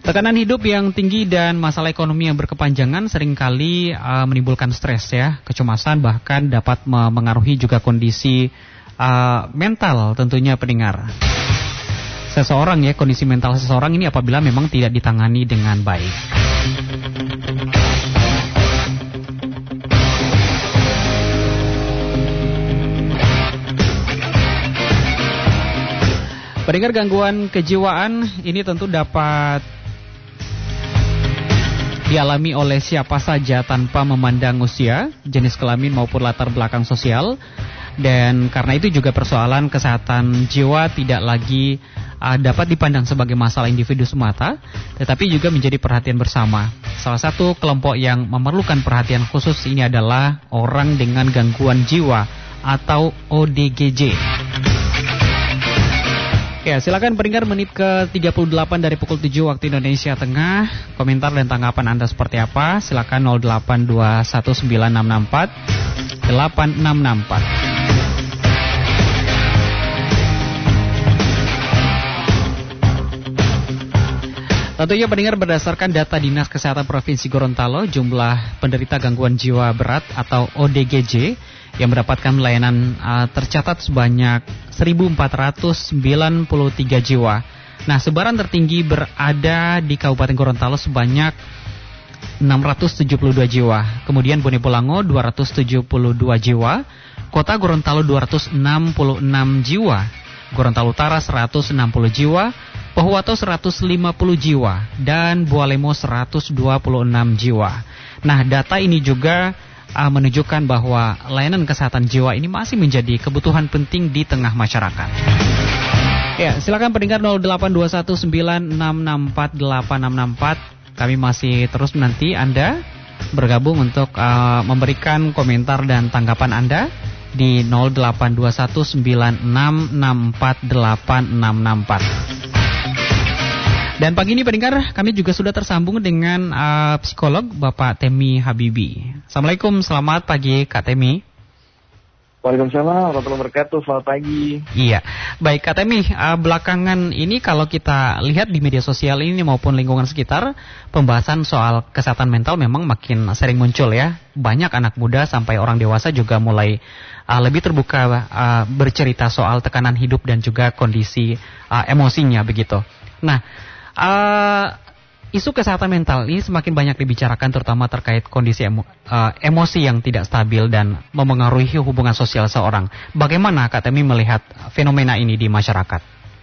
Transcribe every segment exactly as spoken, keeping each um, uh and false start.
Tekanan hidup yang tinggi dan masalah ekonomi yang berkepanjangan seringkali uh, menimbulkan stres ya, kecemasan, bahkan dapat memengaruhi juga kondisi uh, mental tentunya pendengar. Seseorang ya, kondisi mental seseorang ini apabila memang tidak ditangani dengan baik. Pendengar, gangguan kejiwaan ini tentu dapat dialami oleh siapa saja tanpa memandang usia, jenis kelamin maupun latar belakang sosial. Dan karena itu juga persoalan kesehatan jiwa tidak lagi uh, dapat dipandang sebagai masalah individu semata, tetapi juga menjadi perhatian bersama. Salah satu kelompok yang memerlukan perhatian khusus ini adalah orang dengan gangguan jiwa atau O D G J. Ya, silakan pendengar, menit ke tiga puluh delapan dari pukul tujuh waktu Indonesia Tengah. Komentar dan tanggapan Anda seperti apa? Silakan nol delapan dua satu sembilan enam enam empat delapan enam enam empat. Tentunya pendengar, berdasarkan data Dinas Kesehatan Provinsi Gorontalo, jumlah penderita gangguan jiwa berat atau O D G J yang mendapatkan layanan uh, tercatat sebanyak seribu empat ratus sembilan puluh tiga jiwa. Nah, sebaran tertinggi berada di Kabupaten Gorontalo sebanyak enam ratus tujuh puluh dua jiwa. Kemudian Bone Bolango dua ratus tujuh puluh dua jiwa, Kota Gorontalo dua ratus enam puluh enam jiwa, Gorontalo Utara seratus enam puluh jiwa, Pohuwato seratus lima puluh jiwa, dan Bualemo seratus dua puluh enam jiwa. Nah, data ini juga uh, menunjukkan bahwa layanan kesehatan jiwa ini masih menjadi kebutuhan penting di tengah masyarakat. Ya, silakan pendengar nol delapan dua satu sembilan enam enam empat delapan enam enam empat. Kami masih terus menanti Anda bergabung untuk uh, memberikan komentar dan tanggapan Anda di nol delapan dua satu sembilan enam enam empat delapan enam enam empat. Dan pagi ini pendengar, kami juga sudah tersambung dengan uh, psikolog Bapak Temi Habibi. Assalamualaikum, selamat pagi Kak Temi. Waalaikumsalam warahmatullahi wabarakatuh, selamat pagi. Iya, baik Kak Temi, uh, belakangan ini kalau kita lihat di media sosial ini maupun lingkungan sekitar, pembahasan soal kesehatan mental memang makin sering muncul ya. Banyak anak muda sampai orang dewasa juga mulai uh, lebih terbuka uh, bercerita soal tekanan hidup dan juga kondisi uh, emosinya begitu. Nah, Uh, isu kesehatan mental ini semakin banyak dibicarakan, terutama terkait kondisi emo, uh, emosi yang tidak stabil dan memengaruhi hubungan sosial seorang. Bagaimana Kak Temi melihat fenomena ini di masyarakat?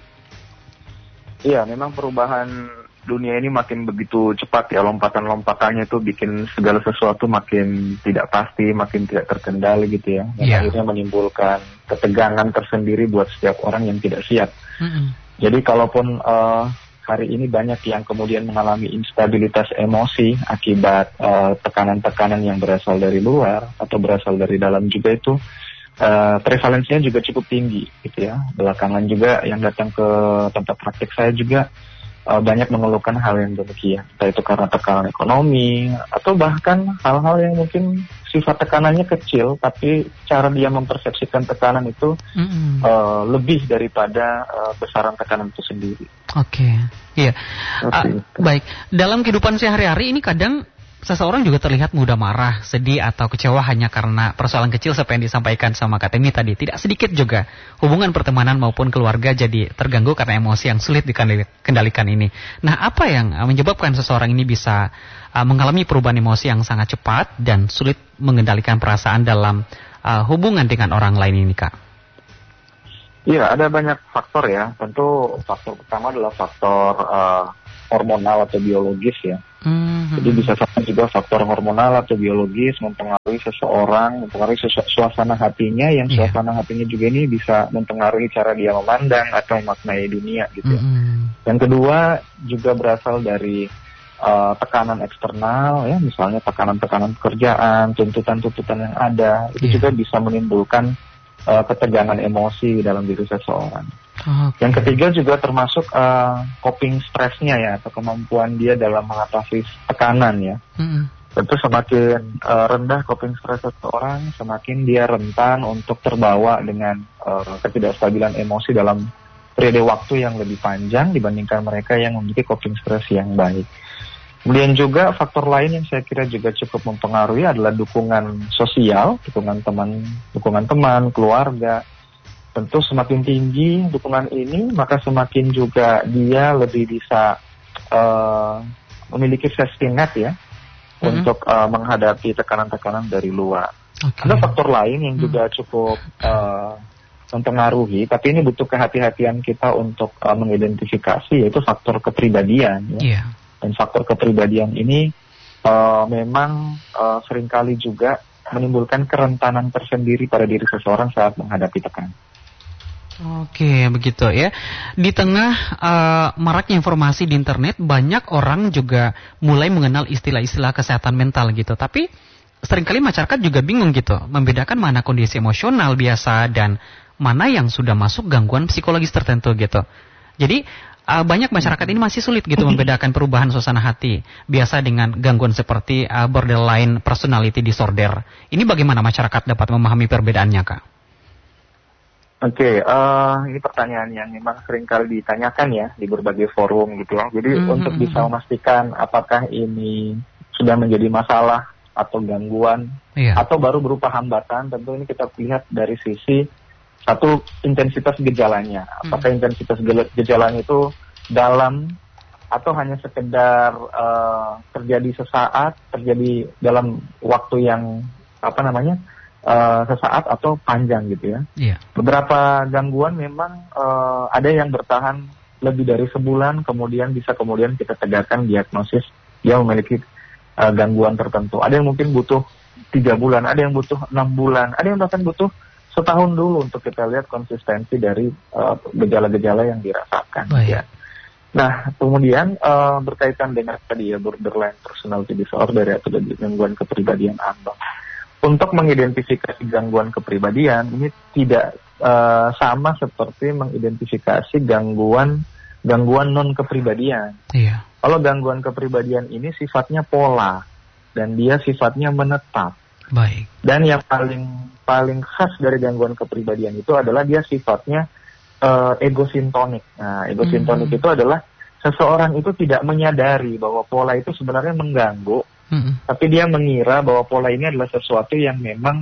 Iya, memang perubahan dunia ini makin begitu cepat ya, lompatan-lompatannya itu bikin segala sesuatu makin tidak pasti, makin tidak terkendali gitu ya. Dan yeah. akhirnya menimbulkan ketegangan tersendiri buat setiap orang yang tidak siap. Mm-hmm. Jadi kalaupun uh, hari ini banyak yang kemudian mengalami instabilitas emosi akibat uh, tekanan-tekanan yang berasal dari luar atau berasal dari dalam juga, itu uh, prevalensinya juga cukup tinggi gitu ya. Belakangan juga yang datang ke tempat praktik saya juga uh, banyak mengeluhkan hal yang demikian, entah itu karena tekanan ekonomi atau bahkan hal-hal yang mungkin sifat tekanannya kecil, tapi cara dia mempersepsikan tekanan itu mm-hmm. uh, lebih daripada uh, besaran tekanan itu sendiri. Oke, okay. Iya. Okay. Uh, baik, dalam kehidupan sehari-hari ini kadang seseorang juga terlihat mudah marah, sedih atau kecewa hanya karena persoalan kecil seperti yang disampaikan sama Kak Temi tadi. Tidak sedikit juga hubungan pertemanan maupun keluarga jadi terganggu karena emosi yang sulit dikendalikan ini. Nah, apa yang menyebabkan seseorang ini bisa uh, mengalami perubahan emosi yang sangat cepat dan sulit mengendalikan perasaan dalam uh, hubungan dengan orang lain ini, Kak? Iya, ada banyak faktor ya. Tentu faktor pertama adalah faktor uh, hormonal atau biologis ya. Mm-hmm. Jadi bisa saja juga faktor hormonal atau biologis mempengaruhi seseorang, mempengaruhi sesu- suasana hatinya, yang yeah. suasana hatinya juga ini bisa mempengaruhi cara dia memandang atau memaknai dunia gitu. Mm-hmm. Yang kedua juga berasal dari uh, tekanan eksternal ya, misalnya tekanan-tekanan pekerjaan, tuntutan-tuntutan yang ada, itu yeah. juga bisa menimbulkan Uh, ketegangan emosi dalam diri seseorang. Okay. Yang ketiga juga termasuk uh, coping stressnya ya, atau kemampuan dia dalam mengatasi tekanan ya. Mm-hmm. Tentu semakin uh, rendah coping stress seseorang, semakin dia rentan untuk terbawa dengan uh, ketidakstabilan emosi dalam periode waktu yang lebih panjang dibandingkan mereka yang memiliki coping stres yang baik. Kemudian juga faktor lain yang saya kira juga cukup mempengaruhi adalah dukungan sosial, dukungan teman, dukungan teman, keluarga. Tentu semakin tinggi dukungan ini, maka semakin juga dia lebih bisa uh, memiliki safety net ya, mm-hmm. untuk uh, menghadapi tekanan-tekanan dari luar. Okay. Ada faktor lain yang juga cukup uh, mempengaruhi, tapi ini butuh kehati-hatian kita untuk uh, mengidentifikasi, yaitu faktor kepribadian. Ya. Yeah. Dan faktor kepribadian ini uh, memang uh, seringkali juga menimbulkan kerentanan tersendiri pada diri seseorang saat menghadapi tekanan. Oke, begitu ya. Di tengah uh, maraknya informasi di internet, banyak orang juga mulai mengenal istilah-istilah kesehatan mental gitu. Tapi seringkali masyarakat juga bingung gitu, membedakan mana kondisi emosional biasa dan mana yang sudah masuk gangguan psikologis tertentu gitu. Jadi uh, banyak masyarakat ini masih sulit gitu membedakan perubahan suasana hati biasa dengan gangguan seperti uh, borderline personality disorder. Ini bagaimana masyarakat dapat memahami perbedaannya, Kak? Oke, okay, uh, ini pertanyaan yang memang sering kali ditanyakan ya di berbagai forum gitu ya. Jadi mm-hmm. untuk bisa memastikan apakah ini sudah menjadi masalah atau gangguan yeah. atau baru berupa hambatan, tentu ini kita lihat dari sisi satu intensitas gejalanya. Apakah mm. intensitas gejalanya itu dalam atau hanya sekedar uh, terjadi sesaat, terjadi dalam waktu yang apa namanya? Uh, sesaat atau panjang gitu ya. Yeah. Beberapa gangguan memang uh, ada yang bertahan lebih dari sebulan, kemudian bisa kemudian kita tegakkan diagnosis dia memiliki uh, gangguan tertentu. Ada yang mungkin butuh tiga bulan, ada yang butuh enam bulan, ada yang bahkan butuh setahun dulu untuk kita lihat konsistensi dari uh, gejala-gejala yang dirasakan. Oh, ya. Nah, kemudian uh, berkaitan dengan tadi ya borderline personality disorder atau gangguan kepribadian ambang. Untuk mengidentifikasi gangguan kepribadian ini tidak uh, sama seperti mengidentifikasi gangguan gangguan non kepribadian. Iya. Kalau gangguan kepribadian ini sifatnya pola dan dia sifatnya menetap. Baik. Dan yang paling paling khas dari gangguan kepribadian itu adalah dia sifatnya uh, egosintonik. Nah, egosintonik mm-hmm. itu adalah seseorang itu tidak menyadari bahwa pola itu sebenarnya mengganggu. Mm-hmm. Tapi dia mengira bahwa pola ini adalah sesuatu yang memang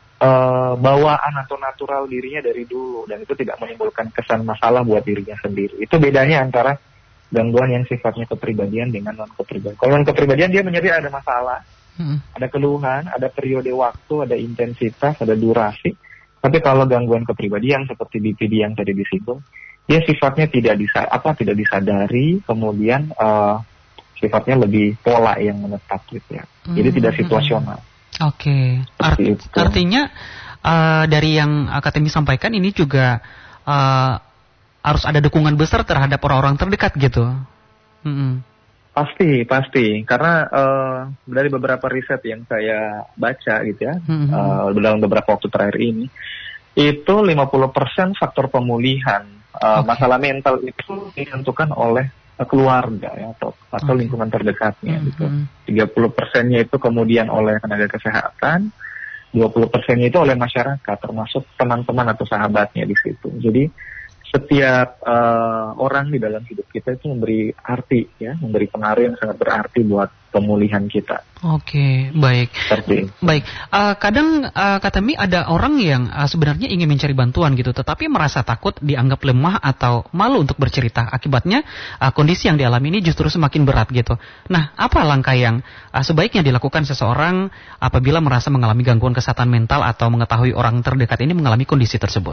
uh, bawaan atau natural dirinya dari dulu dan itu tidak menimbulkan kesan masalah buat dirinya sendiri. Itu bedanya antara gangguan yang sifatnya kepribadian dengan non kepribadian. Kalau non kepribadian dia menyadari ada masalah, mm-hmm. ada keluhan, ada periode waktu, ada intensitas, ada durasi. Tapi kalau gangguan kepribadian seperti B P D yang tadi disinggung, dia sifatnya tidak disa- apa tidak disadari, kemudian uh, sifatnya lebih pola yang menetap gitu ya. Hmm. Jadi tidak situasional. Oke. Okay. Art- artinya uh, dari yang Akademi sampaikan ini juga uh, harus ada dukungan besar terhadap orang-orang terdekat gitu. Hmm. Pasti, pasti. Karena uh, dari beberapa riset yang saya baca gitu ya, hmm. uh, dalam beberapa waktu terakhir ini, itu lima puluh persen faktor pemulihan uh, okay. masalah mental itu ditentukan oleh keluarga ya atau atau okay. lingkungan terdekatnya mm-hmm. gitu. tiga puluh persennya itu kemudian oleh tenaga kesehatan, dua puluh persennya itu oleh masyarakat termasuk teman-teman atau sahabatnya di situ. Jadi setiap uh, orang di dalam hidup kita itu memberi arti ya, memberi pengaruh yang sangat berarti buat pemulihan kita. Oke, baik. Seperti. Baik. Uh, kadang uh, kata Mi ada orang yang uh, sebenarnya ingin mencari bantuan gitu, tetapi merasa takut dianggap lemah atau malu untuk bercerita. Akibatnya uh, kondisi yang dialami ini justru semakin berat gitu. Nah, apa langkah yang uh, sebaiknya dilakukan seseorang apabila merasa mengalami gangguan kesehatan mental atau mengetahui orang terdekat ini mengalami kondisi tersebut?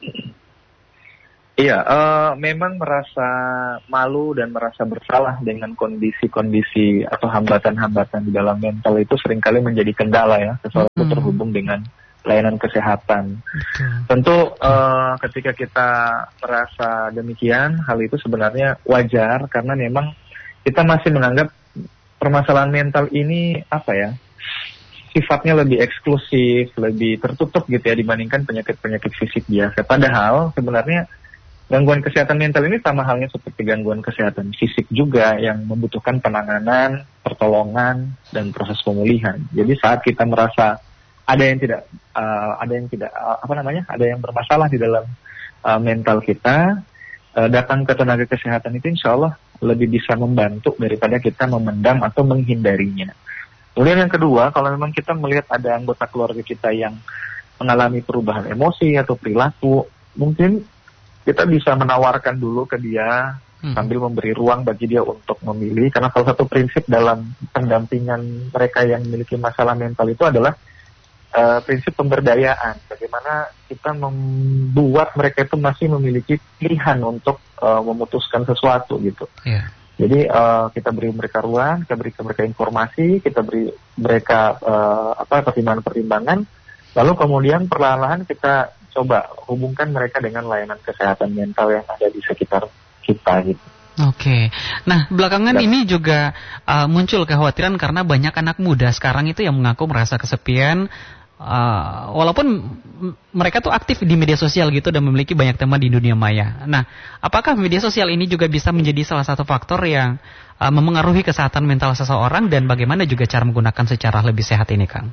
Iya, uh, memang merasa malu dan merasa bersalah dengan kondisi-kondisi atau hambatan-hambatan di dalam mental itu seringkali menjadi kendala ya, seseorang hmm. terhubung dengan layanan kesehatan. Okay. Tentu uh, ketika kita merasa demikian, hal itu sebenarnya wajar karena memang kita masih menganggap permasalahan mental ini apa ya, sifatnya lebih eksklusif, lebih tertutup gitu ya dibandingkan penyakit-penyakit fisik biasa. Padahal sebenarnya gangguan kesehatan mental ini sama halnya seperti gangguan kesehatan fisik juga yang membutuhkan penanganan, pertolongan, dan proses pemulihan. Jadi saat kita merasa ada yang tidak, uh, ada yang tidak, uh, apa namanya, ada yang bermasalah di dalam uh, mental kita, uh, datang ke tenaga kesehatan itu insya Allah lebih bisa membantu daripada kita memendam atau menghindarinya. Kemudian yang kedua, kalau memang kita melihat ada anggota keluarga kita yang mengalami perubahan emosi atau perilaku, mungkin kita bisa menawarkan dulu ke dia hmm. sambil memberi ruang bagi dia untuk memilih. Karena salah satu prinsip dalam pendampingan mereka yang memiliki masalah mental itu adalah uh, prinsip pemberdayaan. Bagaimana kita membuat mereka itu masih memiliki pilihan untuk uh, memutuskan sesuatu gitu. Yeah. Jadi uh, kita beri mereka ruang, kita beri mereka informasi, kita beri mereka uh, apa pertimbangan-pertimbangan, lalu kemudian perlahan-lahan kita coba hubungkan mereka dengan layanan kesehatan mental yang ada di sekitar kita gitu. Oke, nah belakangan Dan, ini juga uh, muncul kekhawatiran karena banyak anak muda sekarang itu yang mengaku merasa kesepian, uh, walaupun mereka tuh aktif di media sosial gitu dan memiliki banyak teman di dunia maya. Nah, apakah media sosial ini juga bisa menjadi salah satu faktor yang uh, memengaruhi kesehatan mental seseorang dan bagaimana juga cara menggunakan secara lebih sehat ini, Kang?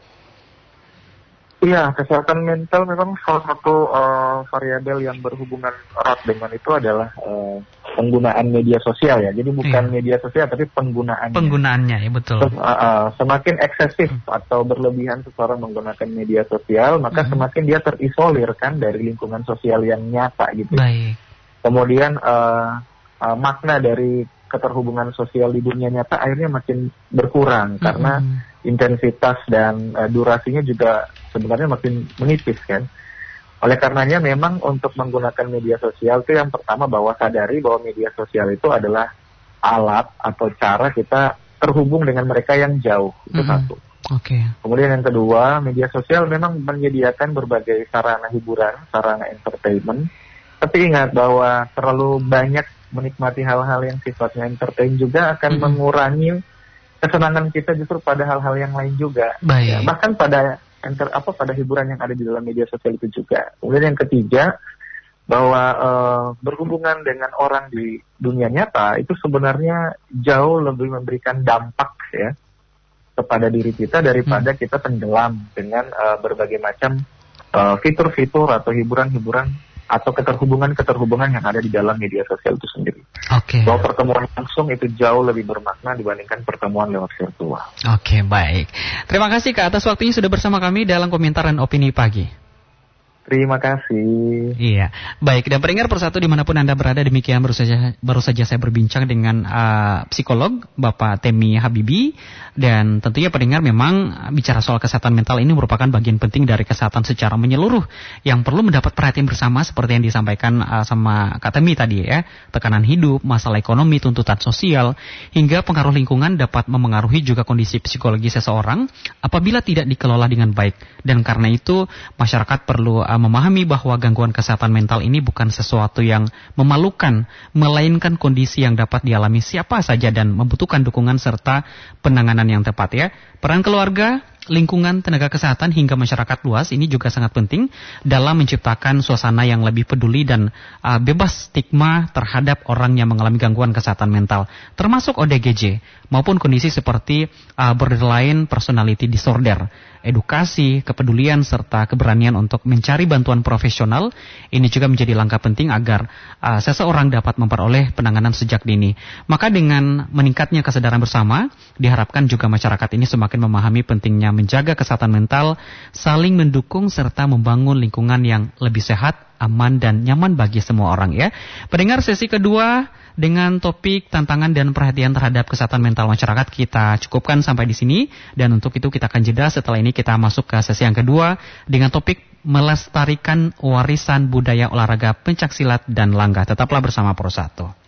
Iya, kesehatan mental memang salah satu uh, variabel yang berhubungan erat dengan itu adalah uh, penggunaan media sosial ya. Jadi bukan iya. media sosial tapi penggunaannya. Penggunaannya, ya betul. Sem- uh, uh, semakin eksesif hmm. atau berlebihan seseorang menggunakan media sosial, maka hmm. semakin dia terisolir kan dari lingkungan sosial yang nyata gitu. Baik. Kemudian uh, uh, makna dari keterhubungan sosial di dunia nyata akhirnya makin berkurang hmm. karena intensitas dan uh, durasinya juga sebenarnya makin menipis kan. Oleh karenanya memang untuk menggunakan media sosial itu yang pertama bahwa sadari bahwa media sosial itu adalah alat atau cara kita terhubung dengan mereka yang jauh. Itu mm-hmm. satu. Oke. Okay. Kemudian yang kedua, media sosial memang menyediakan berbagai sarana hiburan, sarana entertainment. Tapi ingat bahwa terlalu banyak menikmati hal-hal yang sifatnya entertain juga akan mm-hmm. mengurangi kesenangan kita justru pada hal-hal yang lain juga. Baik. Ya, bahkan pada enter apa pada hiburan yang ada di dalam media sosial itu juga. Kemudian yang ketiga, bahwa uh, berhubungan dengan orang di dunia nyata itu sebenarnya jauh lebih memberikan dampak ya kepada diri kita daripada hmm. kita tenggelam dengan uh, berbagai macam uh, fitur-fitur atau hiburan-hiburan atau keterhubungan-keterhubungan yang ada di dalam media sosial itu sendiri. Oke. Okay. Bahwa pertemuan langsung itu jauh lebih bermakna dibandingkan pertemuan lewat virtual. Oke, okay, baik. Terima kasih Kak atas waktunya sudah bersama kami dalam komentar dan opini pagi. Terima kasih. Iya, baik. Dan pendengar persatu dimanapun Anda berada, demikian baru saja baru saja saya berbincang dengan uh, psikolog Bapak Temi Habibi. Dan tentunya pendengar memang bicara soal kesehatan mental ini merupakan bagian penting dari kesehatan secara menyeluruh yang perlu mendapat perhatian bersama seperti yang disampaikan uh, sama Kak Temi tadi ya. Tekanan hidup, masalah ekonomi, tuntutan sosial, hingga pengaruh lingkungan dapat memengaruhi juga kondisi psikologi seseorang apabila tidak dikelola dengan baik. Dan karena itu masyarakat perlu uh, memahami bahwa gangguan kesehatan mental ini bukan sesuatu yang memalukan, melainkan kondisi yang dapat dialami siapa saja dan membutuhkan dukungan serta penanganan yang tepat ya. Peran keluarga, lingkungan, tenaga kesehatan hingga masyarakat luas ini juga sangat penting dalam menciptakan suasana yang lebih peduli dan uh, bebas stigma terhadap orang yang mengalami gangguan kesehatan mental, termasuk O D G J maupun kondisi seperti uh, borderline personality disorder. Edukasi, kepedulian, serta keberanian untuk mencari bantuan profesional ini juga menjadi langkah penting agar uh, seseorang dapat memperoleh penanganan sejak dini. Maka dengan meningkatnya kesadaran bersama, diharapkan juga masyarakat ini semakin memahami pentingnya menjaga kesehatan mental, saling mendukung, serta membangun lingkungan yang lebih sehat, aman, dan nyaman bagi semua orang ya. Pendengar, sesi kedua dengan topik tantangan dan perhatian terhadap kesehatan mental masyarakat kita cukupkan sampai di sini, dan untuk itu kita akan jeda. Setelah ini kita masuk ke sesi yang kedua dengan topik melestarikan warisan budaya olahraga pencaksilat dan langga. Tetaplah bersama Pro satu.